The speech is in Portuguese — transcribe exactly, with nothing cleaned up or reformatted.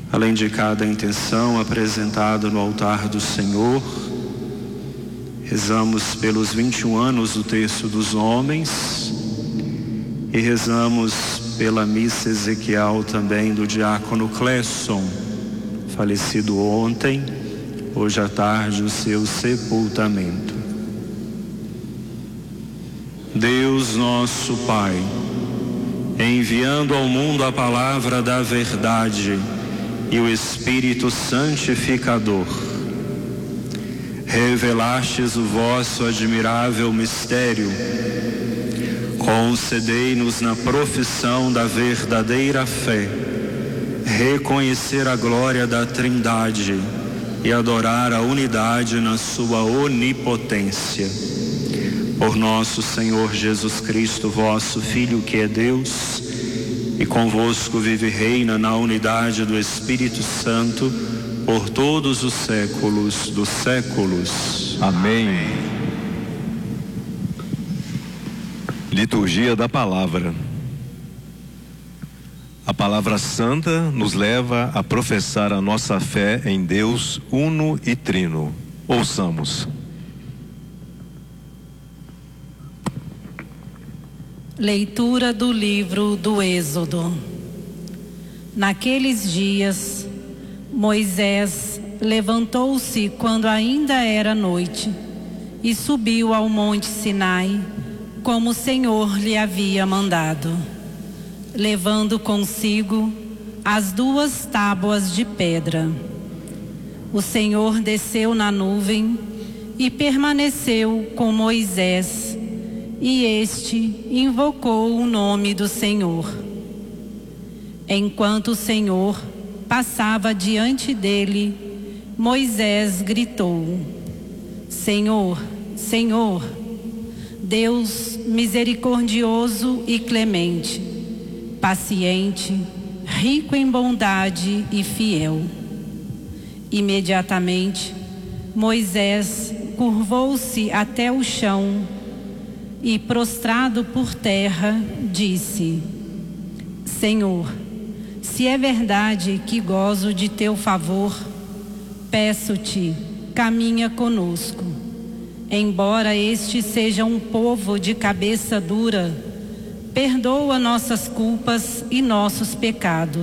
Além de cada intenção apresentada no altar do Senhor, rezamos pelos vinte e um anos do Terço dos Homens e rezamos pela missa ezequial também do diácono Clesson, falecido ontem, hoje à tarde, o seu sepultamento. Deus nosso Pai, enviando ao mundo a palavra da verdade e o Espírito Santificador, revelastes o vosso admirável mistério. Concedei-nos na profissão da verdadeira fé reconhecer a glória da Trindade e adorar a unidade na sua onipotência. Por nosso Senhor Jesus Cristo, vosso Filho, que é Deus, e convosco vive e reina na unidade do Espírito Santo, por todos os séculos dos séculos. Amém. Liturgia da Palavra. A Palavra Santa nos leva a professar a nossa fé em Deus uno e trino. Ouçamos. Leitura do livro do Êxodo. Naqueles dias, Moisés levantou-se quando ainda era noite e subiu ao monte Sinai, como o Senhor lhe havia mandado, levando consigo as duas tábuas de pedra. O Senhor desceu na nuvem e permaneceu com Moisés, e este invocou o nome do Senhor. Enquanto o Senhor passava diante dele, Moisés gritou: Senhor, Senhor, Deus misericordioso e clemente, paciente, rico em bondade e fiel. Imediatamente, Moisés curvou-se até o chão e, prostrado por terra, disse: Senhor, se é verdade que gozo de teu favor, peço-te, caminha conosco. Embora este seja um povo de cabeça dura, perdoa nossas culpas e nossos pecados.